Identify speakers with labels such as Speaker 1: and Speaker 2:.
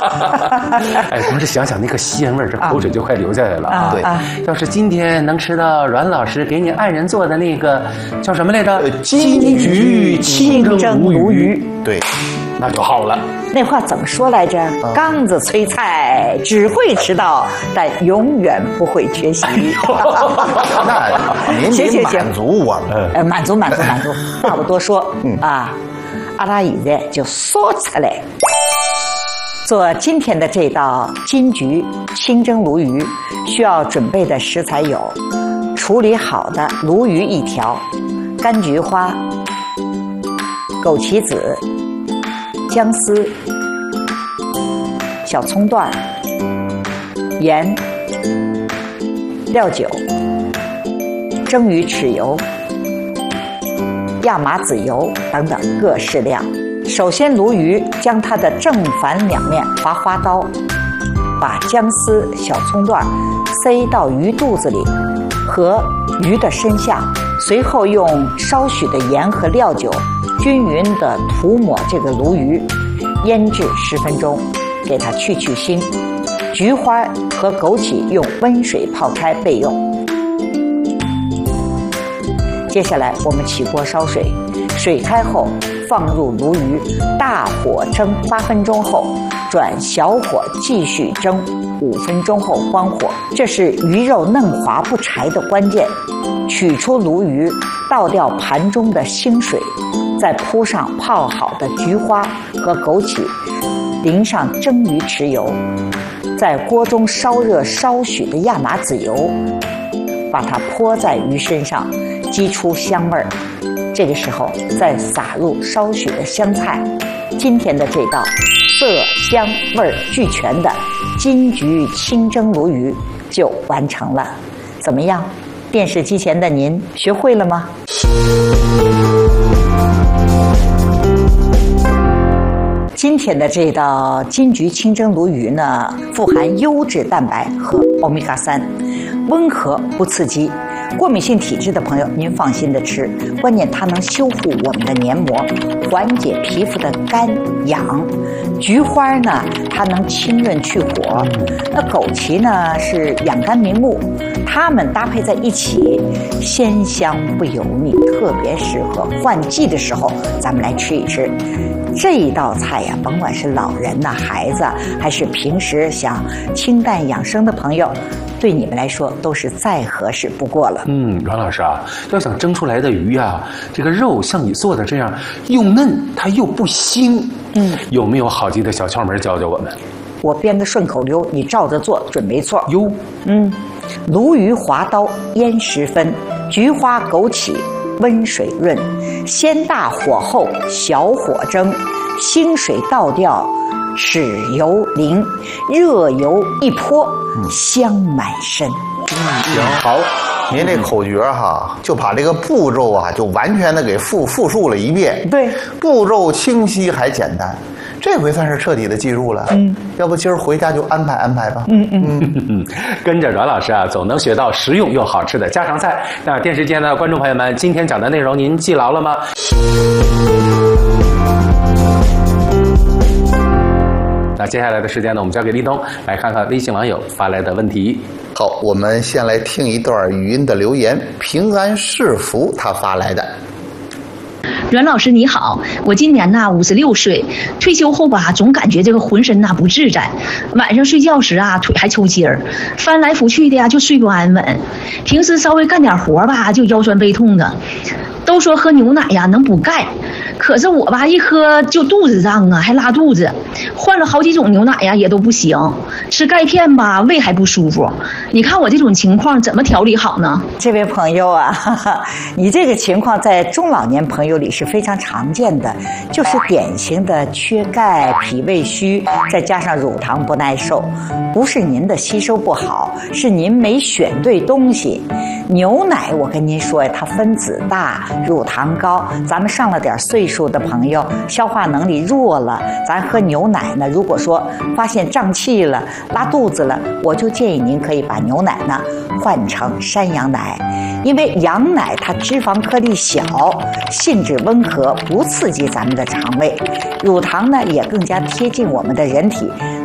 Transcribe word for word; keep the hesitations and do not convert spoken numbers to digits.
Speaker 1: 哎，光是想想那个鲜味儿，这口水就快流下来了啊！
Speaker 2: 对，
Speaker 1: 要是今天能吃到阮老师给你爱人做的那个叫什么来着？
Speaker 2: 金
Speaker 1: 桔清蒸鲈鱼。
Speaker 2: 对，
Speaker 1: 那就好了。
Speaker 3: 那话怎么说来着？缸子催菜只会迟到，但永远不会缺席。
Speaker 2: 那您得满足我们。
Speaker 3: 呃，满足满足满足。话不多说，嗯啊，阿拉现在就说出来。做今天的这道金桔清蒸鲈鱼，需要准备的食材有：处理好的鲈鱼一条，柑菊花、枸杞子、姜丝、小葱段、盐、料酒、蒸鱼豉油、亚麻籽油等等各适量。首先，鲈鱼将它的正反两面划花刀，把姜丝、小葱段塞到鱼肚子里和鱼的身下，随后用少许的盐和料酒均匀地涂抹这个鲈鱼，腌制十分钟，给它去去腥。菊花和枸杞用温水泡开备用。接下来我们起锅烧水，水开后放入鲈鱼，大火蒸八分钟后，转小火继续蒸五分钟后关火。这是鱼肉嫩滑不柴的关键。取出鲈鱼，倒掉盘中的清水，再铺上泡好的菊花和枸杞，淋上蒸鱼豉油，在锅中烧热少许的亚麻籽油，把它泼在鱼身上，激出香味儿。这个时候再撒入少许的香菜，今天的这道色香味儿俱全的金桔清蒸鲈鱼就完成了。怎么样？电视机前的您学会了吗？今天的这道金桔清蒸鲈鱼呢，富含优质蛋白和欧米伽三，温和不刺激。过敏性体质的朋友，您放心的吃，关键它能修复我们的黏膜，缓解皮肤的干痒。菊花呢，它能清润去火；那枸杞呢，是养肝明目，它们搭配在一起，鲜香不油腻，特别适合换季的时候咱们来吃一吃。这一道菜呀，甭管是老人呐、孩子，还是平时想清淡养生的朋友，对你们来说都是再合适不过了。
Speaker 1: 嗯，阮老师啊，要想蒸出来的鱼啊，这个肉像你做的这样又嫩，它又不腥，嗯，有没有好记的小窍门教教我们？
Speaker 3: 我编个顺口溜，你照着做准没错。
Speaker 1: 哟，
Speaker 3: 嗯，鲈鱼划刀腌十分，菊花枸杞温水润，先大火后小火蒸，清水倒掉，豉油淋，热油一泼，香满身。
Speaker 2: 行，好，您这口诀哈，就把这个步骤啊，就完全的给复复述了一遍。
Speaker 3: 对，
Speaker 2: 步骤清晰还简单，这回算是彻底的记住了。嗯，要不今儿回家就安排安排吧。
Speaker 3: 嗯嗯
Speaker 1: 嗯，跟着阮老师啊，总能学到实用又好吃的家常菜。那电视机前的观众朋友们，今天讲的内容您记牢了吗？那接下来的时间呢，我们交给立冬来看看微信网友发来的问题。
Speaker 2: 好，我们先来听一段语音的留言，平安是福他发来的。
Speaker 4: 阮老师你好，我今年呐五十六岁，退休后吧，总感觉这个浑身呐不自在，晚上睡觉时啊腿还抽筋儿，翻来覆去的呀就睡不安稳，平时稍微干点活吧就腰酸背痛的。都说喝牛奶呀能补钙，可是我吧一喝就肚子胀啊，还拉肚子，换了好几种牛奶呀也都不行，吃钙片吧胃还不舒服。你看我这种情况怎么调理好呢？
Speaker 3: 这位朋友啊，哈哈，你这个情况在中老年朋友里是非常常见的，就是典型的缺钙、脾胃虚，再加上乳糖不耐受。不是您的吸收不好，是您没选对东西。牛奶我跟您说呀，它分子大，乳糖高，咱们上了点岁数的朋友，消化能力弱了，咱喝牛奶呢，如果说发现胀气了、拉肚子了，我就建议您可以把牛奶呢换成山羊奶，因为羊奶它脂肪颗粒小，性质温和，不刺激咱们的肠胃，乳糖呢也更加贴近我们的人体。